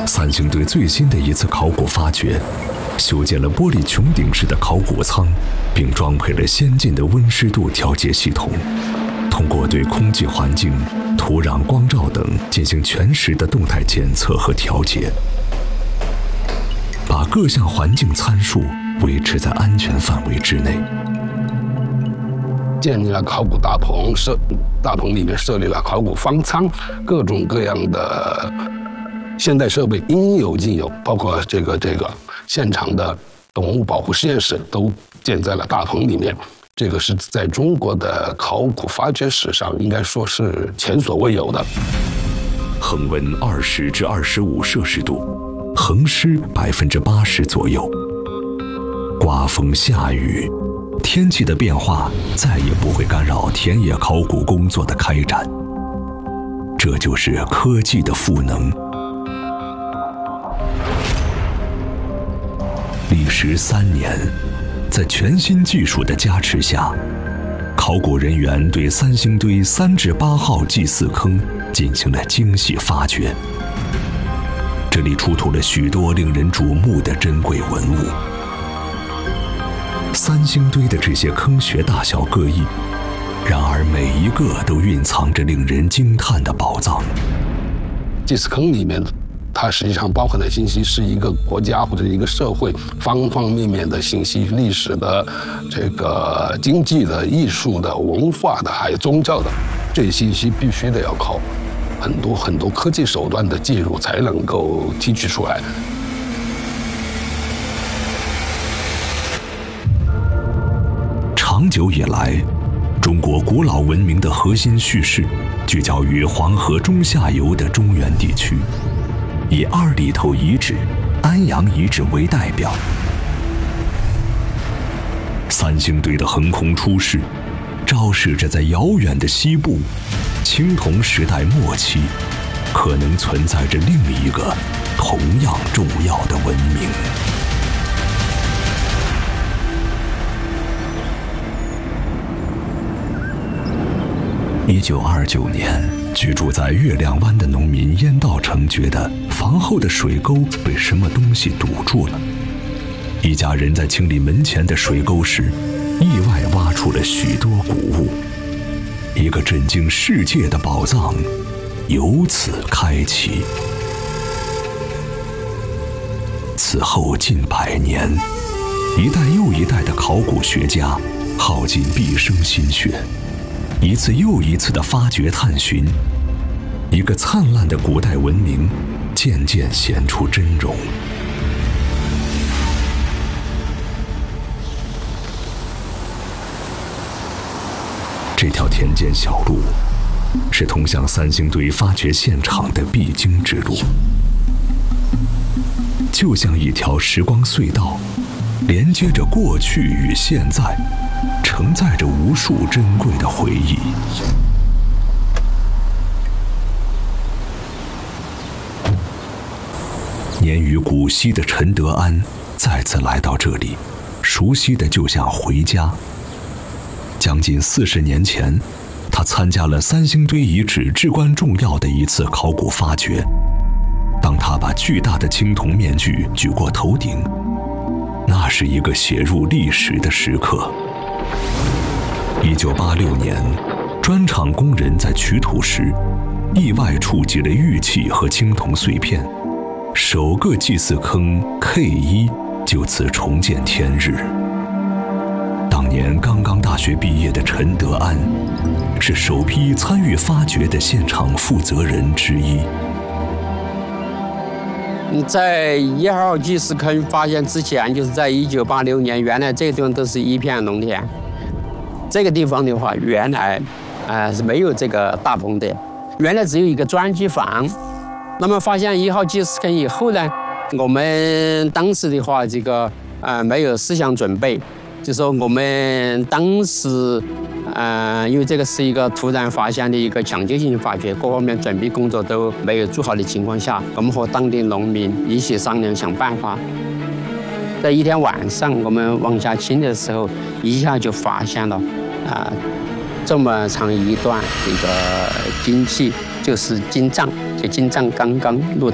三星堆最新的一次考古发掘，修建了玻璃穹顶式的考古舱，并装配了先进的温湿度调节系统，通过对空气环境、土壤、光照等进行全时的动态检测和调节，把各项环境参数维持在安全范围之内。 建立了考古大棚，大棚里面设立了考古方舱，各种各样的现代设备应有尽有，包括这个现场的动物保护实验室都建在了大棚里面。这个是在中国的考古发掘史上应该说是前所未有的。 恒温20至25摄氏度，恒湿80%左右，刮风下雨，天气的变化再也不会干扰田野考古工作的开展。这就是科技的赋能。历时3年，在全新技术的加持下，考古人员对三星堆3至8号祭祀坑进行了精细发掘。这里出土了许多令人瞩目的珍贵文物。三星堆的这些坑穴大小各异，然而每一个都蕴藏着令人惊叹的宝藏。 祭祀坑里面，它实际上包含的信息是一个国家或者一个社会方方面面的信息，历史的、这个经济的、艺术的、文化的，还有宗教的，这些信息必须得要靠很多科技手段的介入才能够提取出来。 长久以来，中国古老文明的核心叙事聚焦于黄河中下游的中原地区，以二里头遗址、安阳遗址为代表。三星堆的横空出世，昭示着在遥远的西部，青铜时代末期，可能存在着另一个同样重要的文明。1929年，居住在月亮湾的农民燕道成觉得房后的水沟被什么东西堵住了。一家人在清理门前的水沟时，意外挖出了许多古物，一个震惊世界的宝藏由此开启。此后近100年，一代又一代的考古学家耗尽毕生心血，一次又一次的发掘探寻，一个灿烂的古代文明渐渐显出真容。这条田间小路是通向三星堆发掘现场的必经之路，就像一条时光隧道，连接着过去与现在，承载着无数珍贵的回忆。年逾古稀的陈德安再次来到这里，熟悉的就像回家。将近40年前，他参加了三星堆遗址至关重要的一次考古发掘。当他把巨大的青铜面具举过头顶，那是一个写入历史的时刻。1986年，砖厂工人在取土时，意外触及了玉器和青铜碎片，首个祭祀坑 K1就此重见天日。当年刚刚大学毕业的陈德安，是首批参与发掘的现场负责人之一。 在1号祭祀坑发现之前，就是在1986年，原来这地方都是一片农田。这个地方的话，原来是没有这个大棚的，原来只有一个砖基房。那么发现1号祭祀坑以后呢，我们当时的话，这个没有思想准备，就说我们当时因为这个是一个突然发现的一个抢救性发掘，各方面准备工作都没有做好的情况下，我们和当地农民一起商量想办法。在一天晚上，我们往下清的时候，一下就发现了这么长一段这个金器，就是金杖，就金杖刚刚入土。